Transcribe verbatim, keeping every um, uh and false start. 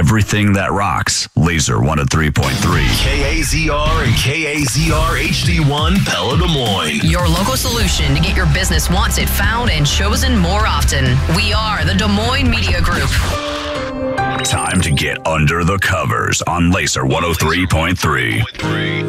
everything that rocks. Laser one oh three point three. K A Z R and K A Z R H D one Pella Des Moines. Your local solution to get your business once it found and chosen more often. We are the Des Moines Media Group. Time to get under the covers on Laser one oh three point three.